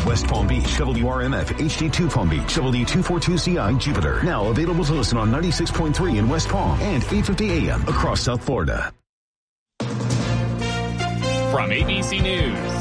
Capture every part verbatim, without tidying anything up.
West Palm Beach, W R M F H D two Palm Beach, W two forty-two C I Jupiter. Now available to listen on ninety-six point three in West Palm and eight fifty A M across South Florida. From A B C News,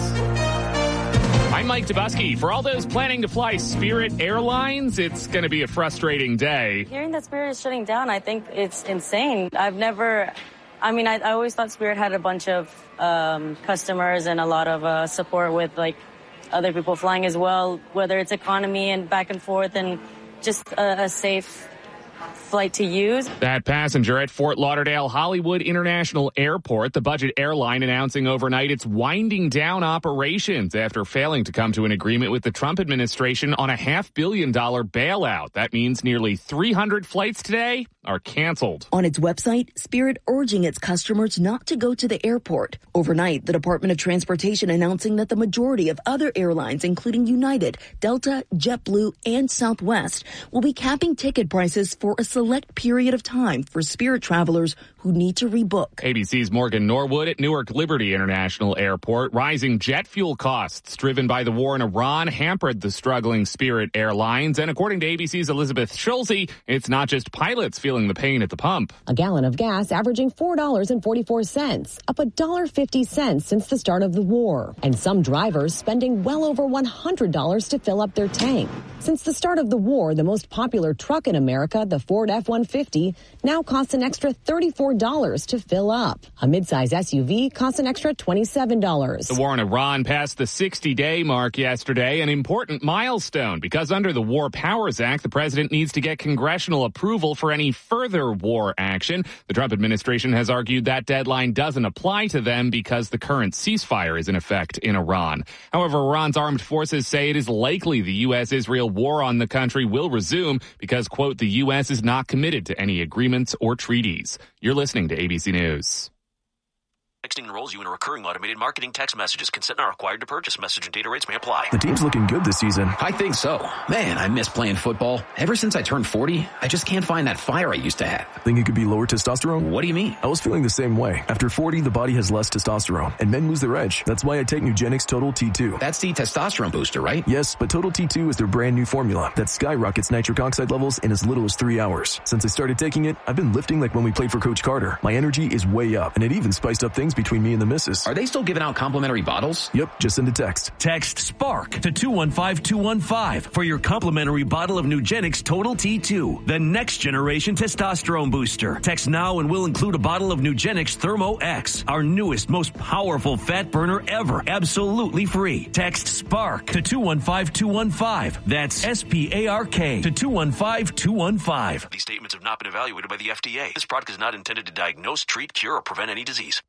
I'm Mike Dubusky. For all those planning to fly Spirit Airlines, it's going to be a frustrating day. Hearing that Spirit is shutting down, I think it's insane. I've never, I mean, I, I always thought Spirit had a bunch of um, customers and a lot of uh, support with, like, other people flying as well, whether it's economy and back and forth and just a, a safe flight to use. That passenger at Fort Lauderdale Hollywood International Airport, the budget airline announcing overnight it's winding down operations after failing to come to an agreement with the Trump administration on a half billion dollar bailout. That means nearly three hundred flights today are canceled. On its website, Spirit urging its customers not to go to the airport. Overnight, the Department of Transportation announcing that the majority of other airlines, including United, Delta, JetBlue, and Southwest, will be capping ticket prices for a select period of time for Spirit travelers who need to rebook. A B C's Morgan Norwood at Newark Liberty International Airport. Rising jet fuel costs driven by the war in Iran hampered the struggling Spirit Airlines. And according to A B C's Elizabeth Schulze, it's not just pilots feeling the pain at the pump. A gallon of gas averaging four dollars and forty-four cents, up one dollar and fifty cents since the start of the war. And some drivers spending well over one hundred dollars to fill up their tank. Since the start of the war, the most popular truck in America, the Ford F one fifty, now costs an extra thirty-four dollars to fill up. A midsize S U V costs an extra twenty-seven dollars. The war in Iran passed the sixty-day mark yesterday, an important milestone, because under the War Powers Act, the president needs to get congressional approval for any further war action. The Trump administration has argued that deadline doesn't apply to them because the current ceasefire is in effect in Iran. However, Iran's armed forces say it is likely the U S Israel war on the country will resume because, quote, the U S is not committed to any agreements or treaties. You're listening to A B C News. Texting enrolls you in a recurring automated marketing text messages. Consent not required to purchase. Message and data rates may apply. The team's looking good this season. I think so. Man, I miss playing football. Ever since I turned forty, I just can't find that fire I used to have. Think it could be lower testosterone? What do you mean? I was feeling the same way. After forty, the body has less testosterone, and men lose their edge. That's why I take Nugenix Total T two. That's the testosterone booster, right? Yes, but Total T two is their brand new formula that skyrockets nitric oxide levels in as little as three hours. Since I started taking it, I've been lifting like when we played for Coach Carter. My energy is way up, and it even spiced up things between me and the missus. Are they still giving out complimentary bottles? Yep, just send a text. Text SPARK to two one five two one five for your complimentary bottle of Nugenix Total T two, the next generation testosterone booster. Text now and we'll include a bottle of Nugenix Thermo X, our newest, most powerful fat burner ever, absolutely free. Text SPARK to two one five two one five. That's S P A R K to two one five two one five. These statements have not been evaluated by the F D A. This product is not intended to diagnose, treat, cure, or prevent any disease.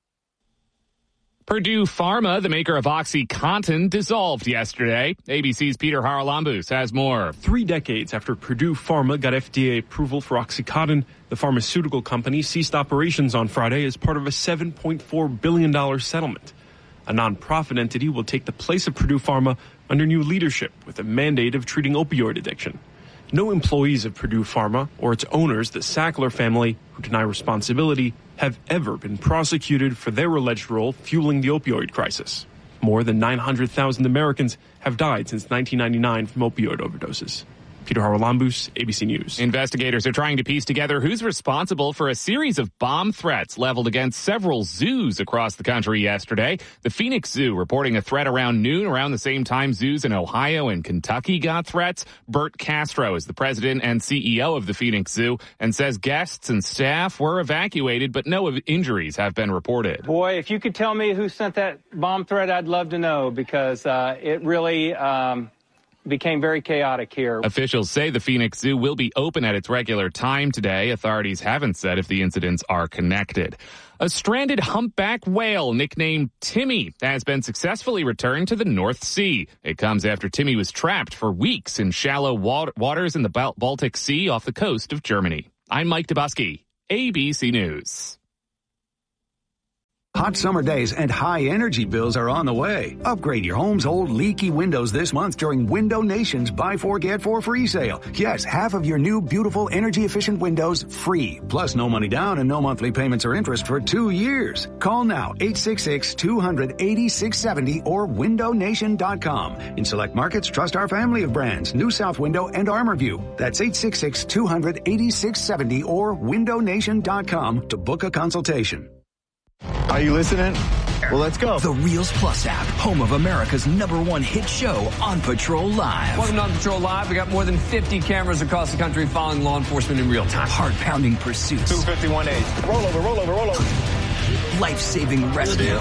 Purdue Pharma, the maker of OxyContin, dissolved yesterday. A B C's Peter Haralambous has more. Three decades after Purdue Pharma got F D A approval for OxyContin, the pharmaceutical company ceased operations on Friday as part of a seven point four billion dollars settlement. A nonprofit entity will take the place of Purdue Pharma under new leadership with a mandate of treating opioid addiction. No employees of Purdue Pharma or its owners, the Sackler family, who deny responsibility, have ever been prosecuted for their alleged role fueling the opioid crisis. More than nine hundred thousand Americans have died since nineteen ninety-nine from opioid overdoses. Peter Haralambous, A B C News. Investigators are trying to piece together who's responsible for a series of bomb threats leveled against several zoos across the country yesterday. The Phoenix Zoo reporting a threat around noon, around the same time zoos in Ohio and Kentucky got threats. Bert Castro is the president and C E O of the Phoenix Zoo and says guests and staff were evacuated, but no injuries have been reported. Boy, if you could tell me who sent that bomb threat, I'd love to know, because uh, it really... Um became very chaotic here. Officials say the Phoenix Zoo will be open at its regular time today. Authorities haven't said if the incidents are connected. A stranded humpback whale nicknamed Timmy has been successfully returned to the North Sea. It comes after Timmy was trapped for weeks in shallow waters in the Baltic Sea off the coast of Germany. I'm Mike Dubusky, A B C News. Hot summer days and high energy bills are on the way. Upgrade your home's old leaky windows this month during Window Nation's Buy Four, Get Four free sale. Yes, half of your new beautiful energy efficient windows free. Plus no money down and no monthly payments or interest for two years. Call now eight six six, two hundred, eighty-six seventy or window nation dot com. In select markets, trust our family of brands, New South Window and ArmorView. That's eight six six, two hundred, eighty-six seventy or window nation dot com to book a consultation. Are you listening? Well, let's go. The Reels Plus app, home of America's number one hit show, On Patrol Live. Welcome to On Patrol Live. We got more than fifty cameras across the country following law enforcement in real time. Heart-pounding pursuits. two fifty-one H. Roll over, roll over, roll over. Life-saving rescues.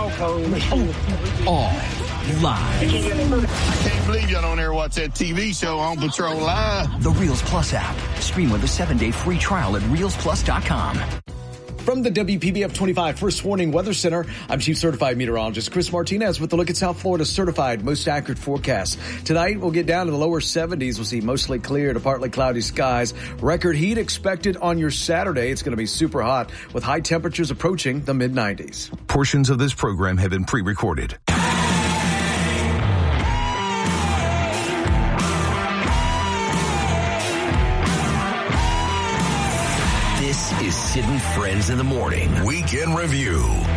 All live. I can't believe y'all don't air watch that T V show On Patrol Live. The Reels Plus app. Stream with a seven-day free trial at reels plus dot com. From the W P B F twenty-five First Warning Weather Center, I'm Chief Certified Meteorologist Chris Martinez with a look at South Florida's certified most accurate forecast. Tonight, we'll get down to the lower seventies. We'll see mostly clear to partly cloudy skies. Record heat expected on your Saturday. It's going to be super hot with high temperatures approaching the mid nineties. Portions of this program have been pre-recorded. This is Sid and Friends in the Morning. Weekend Review.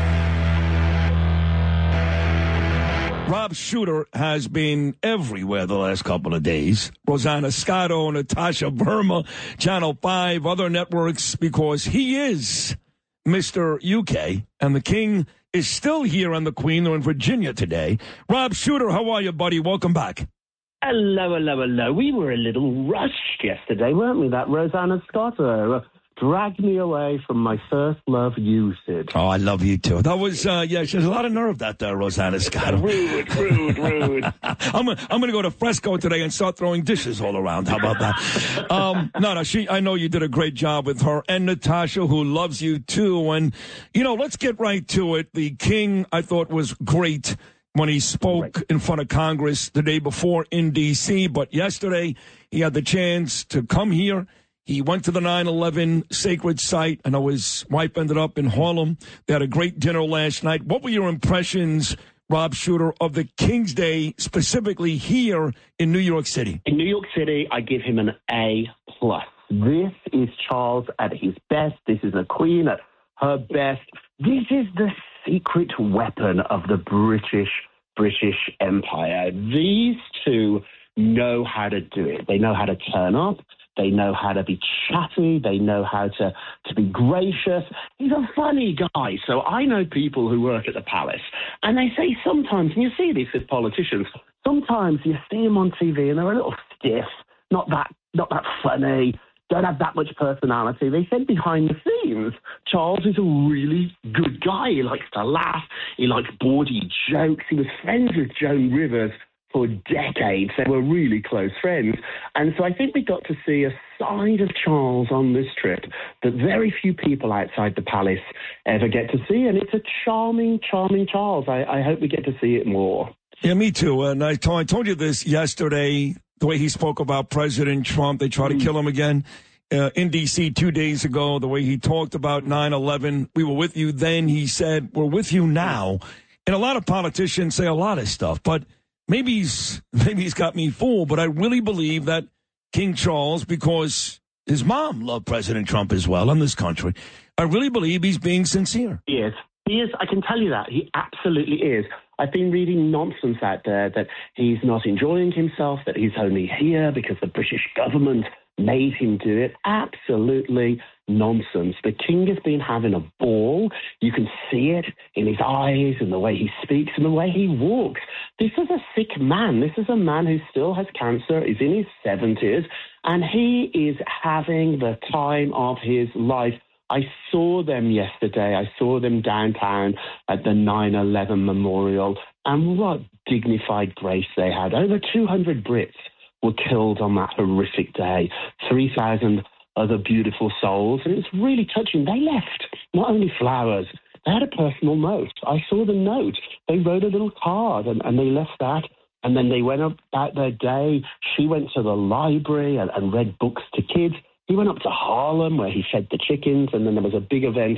Rob Shuter has been everywhere the last couple of days. Rosanna Scotto, Natasha Verma, Channel five, other networks, because he is Mister U K, and the King is still here and the Queen are in Virginia today. Rob Shuter, how are you, buddy? Welcome back. Hello, hello, hello. We were a little rushed yesterday, weren't we? That Rosanna Scotto dragged me away from my first love, you, Sid. Oh, I love you, too. That was, uh, yeah, she has a lot of nerve, that uh, Rosanna Scotto. rude, rude, rude. I'm, I'm going to go to Fresco today and start throwing dishes all around. How about that? um, no, no, she, I know you did a great job with her and Natasha, who loves you, too. And, you know, let's get right to it. The King, I thought, was great when he spoke right in front of Congress the day before in D C, but yesterday he had the chance to come here. He went to the nine eleven sacred site. I know his wife ended up in Harlem. They had a great dinner last night. What were your impressions, Rob Shuter, of the King's Day, specifically here in New York City? In New York City, I give him an A plus. This is Charles at his best. This is the Queen at her best. This is the secret weapon of the British British Empire. These two know how to do it. They know how to turn up. They know how to be chatty. They know how to, to be gracious. He's a funny guy. So I know people who work at the palace, and they say sometimes, and you see this with politicians, sometimes you see them on T V and they're a little stiff, not that, not that funny, don't have that much personality. They said behind the scenes, Charles is a really good guy. He likes to laugh. He likes bawdy jokes. He was friends with Joan Rivers for decades. They were really close friends. And so I think we got to see a side of Charles on this trip that very few people outside the palace ever get to see. And it's a charming, charming Charles. I, I hope we get to see it more. Yeah, me too. And I told, I told you this yesterday, the way he spoke about President Trump. They try to mm. kill him again. Uh, in D C two days ago, the way he talked about nine eleven. We were with you then. He said, we're with you now. And a lot of politicians say a lot of stuff, but Maybe he's maybe he's got me fooled, but I really believe that King Charles, because his mom loved President Trump as well in this country, I really believe he's being sincere. He is. He is. I can tell you that. He absolutely is. I've been reading nonsense out there that he's not enjoying himself, that he's only here because the British government made him do it. Absolutely nonsense. The King has been having a ball. You can see it in his eyes and the way he speaks and the way he walks. This is a sick man. This is a man who still has cancer, is in his seventies, and he is having the time of his life. I saw them yesterday. I saw them downtown at the nine eleven memorial, and what dignified grace they had. Over two hundred Brits were killed on that horrific day, three thousand other beautiful souls, and it's really touching. They left not only flowers, they had a personal note. I saw the note. They wrote a little card, and, and they left that, and then they went about their day. She went to the library and, and read books to kids. He went up to Harlem, where he fed the chickens, and then there was a big event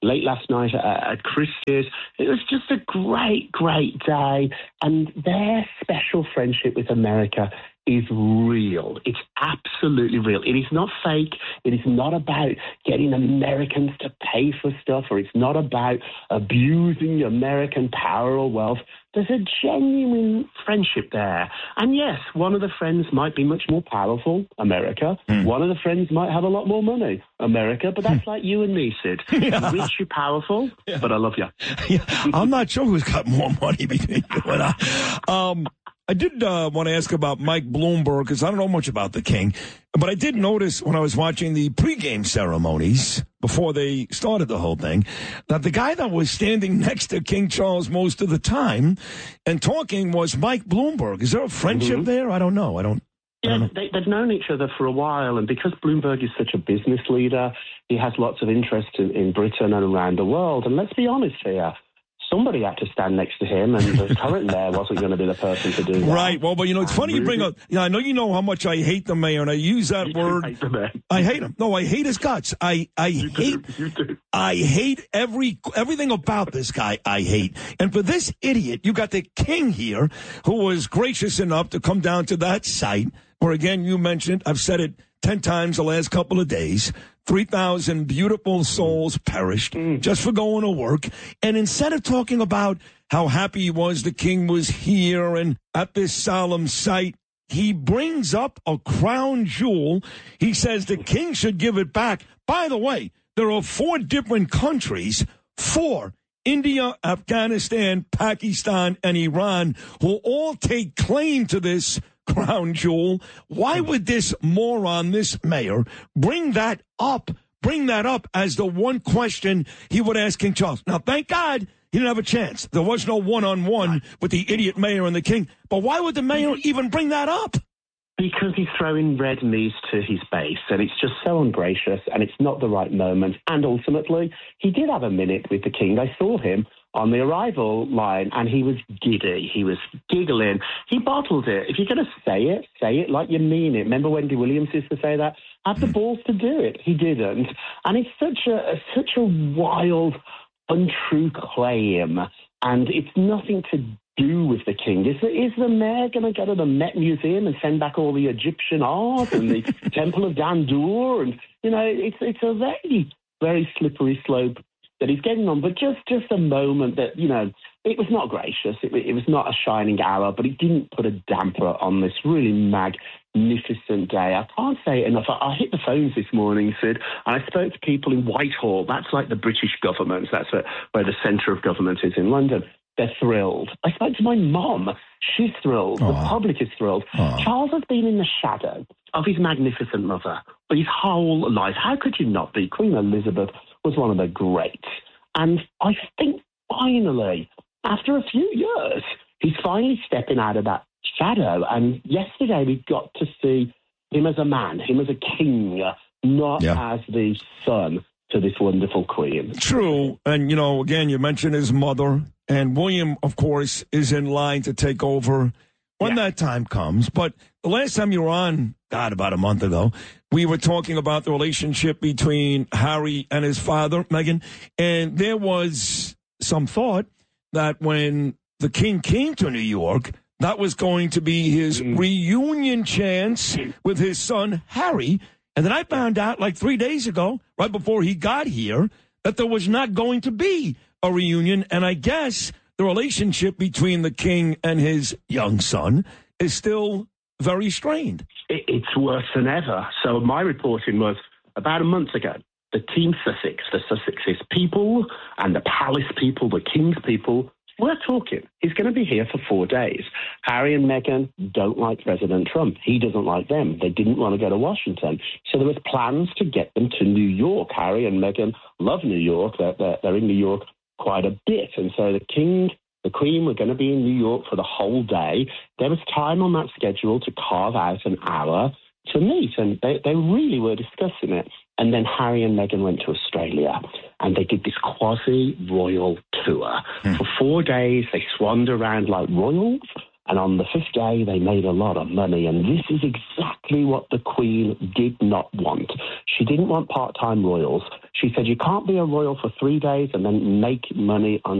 late last night at, at Christie's. It was just a great, great day. And their special friendship with America is real. It's absolutely real. It is not fake. It is not about getting Americans to pay for stuff, or it's not about abusing American power or wealth. There's a genuine friendship there. And yes, one of the friends might be much more powerful, America. Mm. One of the friends might have a lot more money, America. But that's like you and me, Sid. Yeah. Rich, you're powerful, yeah. but I love you. Yeah. I'm not sure who's got more money between you and I. Um, I did uh, want to ask about Mike Bloomberg, because I don't know much about the king. But I did notice when I was watching the pregame ceremonies before they started the whole thing, that the guy that was standing next to King Charles most of the time and talking was Mike Bloomberg. Is there a friendship mm-hmm. there? I don't know. I don't. Yeah, they, they've known each other for a while, and because Bloomberg is such a business leader, he has lots of interest in, in Britain and around the world. And let's be honest here. Somebody had to stand next to him, and the current mayor wasn't going to be the person to do that. Right. Well, but, you know, it's funny you bring up, yeah, I know you know how much I hate the mayor, and I use that you word. Hate the mayor. I hate him. No, I hate his guts. I, I you hate, do. You do. I hate every, everything about this guy. I hate. And for this idiot, you got the king here who was gracious enough to come down to that site where, again, you mentioned, I've said it ten times the last couple of days, three thousand beautiful souls perished mm. just for going to work. And instead of talking about how happy he was the king was here and at this solemn site, he brings up a crown jewel. He says the king should give it back. By the way, there are four different countries, four, India, Afghanistan, Pakistan, and Iran, who all take claim to this crown jewel. Why would this moron, this mayor, bring that up, bring that up as the one question he would ask King Charles? Now, thank God he didn't have a chance. There was no one-on-one with the idiot mayor and the king. But why would the mayor even bring that up? Because he's throwing red meat to his base, and it's just so ungracious, and it's not the right moment. And ultimately, he did have a minute with the king. I saw him on the arrival line, and he was giddy. He was giggling. He bottled it. If you're going to say it, say it like you mean it. Remember Wendy Williams used to say that? Have the balls to do it. He didn't. And it's such a such a wild, untrue claim, and it's nothing to do with the king. Is the, is the mayor going to go to the Met Museum and send back all the Egyptian art and the Temple of Dandur? And, you know, it's it's a very, very slippery slope that he's getting on. But just, just a moment that, you know, it was not gracious. It, it was not a shining hour, but it didn't put a damper on this really magnificent day. I can't say it enough. I, I hit the phones this morning, Sid, and I spoke to people in Whitehall. That's like the British government. That's where, where the centre of government is in London. They're thrilled. I spoke to my mom. She's thrilled. Aww. The public is thrilled. Aww. Charles has been in the shadow of his magnificent mother for his whole life. How could you not be? Queen Elizabeth was one of the greats. And I think finally, after a few years, he's finally stepping out of that shadow. And yesterday we got to see him as a man, him as a king, not yeah. as the son to this wonderful queen. True. And, you know, again, you mentioned his mother. And William, of course, is in line to take over when yeah. that time comes. But the last time you were on, God, about a month ago, we were talking about the relationship between Harry and his father, Meghan. And there was some thought that when the king came to New York, that was going to be his mm. reunion chance with his son, Harry. And then I found out like three days ago, right before he got here, that there was not going to be a reunion. And I guess the relationship between the king and his young son is still very strained. It's worse than ever. So my reporting was about a month ago. The Team Sussex, the Sussexes people and the palace people, the king's people, we're talking. He's going to be here for four days. Harry and Meghan don't like President Trump. He doesn't like them. They didn't want to go to Washington. So there was plans to get them to New York. Harry and Meghan love New York. They're, they're, they're in New York quite a bit. And so the king, the queen were going to be in New York for the whole day. There was time on that schedule to carve out an hour to meet. And they, they really were discussing it. And then Harry and Meghan went to Australia and they did this quasi-royal tour. Mm. For four days, they swanned around like royals And on the fifth day, they made a lot of money. And this is exactly what the Queen did not want. She didn't want part-time royals. She said, you can't be a royal for three days and then make money on